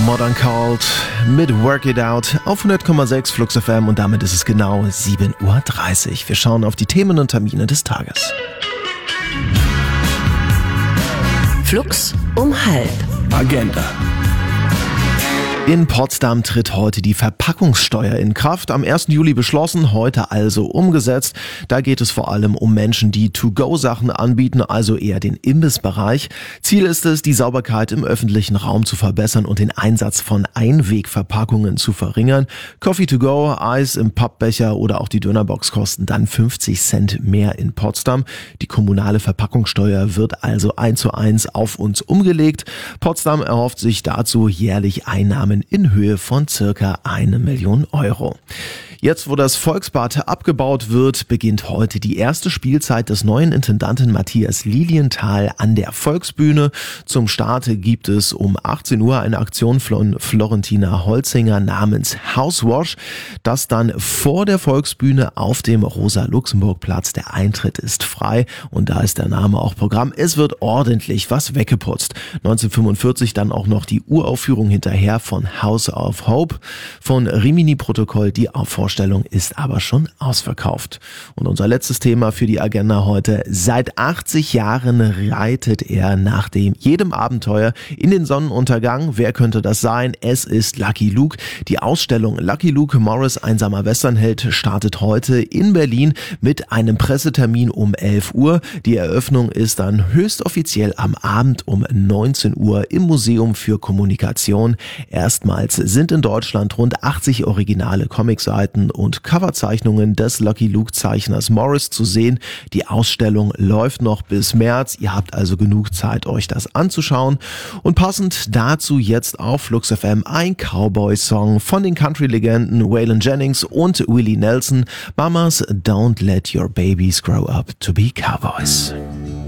Modern Cold mit Work It Out auf 100,6 Flux FM und damit ist es genau 7.30 Uhr. Wir schauen auf die Themen und Termine des Tages. Flux um 12:30. Agenda. In Potsdam tritt heute die Verpackungssteuer in Kraft. Am 1. Juli beschlossen, heute also umgesetzt. Da geht es vor allem um Menschen, die To-Go-Sachen anbieten, also eher den Imbissbereich. Ziel ist es, die Sauberkeit im öffentlichen Raum zu verbessern und den Einsatz von Einwegverpackungen zu verringern. Coffee to go, Eis im Pappbecher oder auch die Dönerbox kosten dann 50 Cent mehr in Potsdam. Die kommunale Verpackungssteuer wird also 1:1 auf uns umgelegt. Potsdam erhofft sich dazu jährlich Einnahmen in Höhe von circa 1 Million Euro. Jetzt, wo das Volksbad abgebaut wird, beginnt heute die erste Spielzeit des neuen Intendanten Matthias Lilienthal an der Volksbühne. Zum Start gibt es um 18 Uhr eine Aktion von Florentina Holzinger namens Housewash, das dann vor der Volksbühne auf dem Rosa-Luxemburg-Platz. Der Eintritt ist frei und da ist der Name auch Programm. Es wird ordentlich was weggeputzt. 1945 dann auch noch die Uraufführung hinterher von House of Hope von Rimini Protokoll. Die Vorstellung ist aber schon ausverkauft. Und unser letztes Thema für die Agenda heute. Seit 80 Jahren reitet er nach jedem Abenteuer in den Sonnenuntergang. Wer könnte das sein? Es ist Lucky Luke. Die Ausstellung Lucky Luke Morris, einsamer Westernheld, startet heute in Berlin mit einem Pressetermin um 11 Uhr. Die Eröffnung ist dann höchst offiziell am Abend um 19 Uhr im Museum für Kommunikation. Erstmals sind in Deutschland rund 80 originale Comicseiten und Coverzeichnungen des Lucky Luke Zeichners Morris zu sehen. Die Ausstellung läuft noch bis März. Ihr habt also genug Zeit, euch das anzuschauen. Und passend dazu jetzt auf Flux FM ein Cowboy-Song von den Country-Legenden Waylon Jennings und Willie Nelson. Mamas, don't let your babies grow up to be cowboys.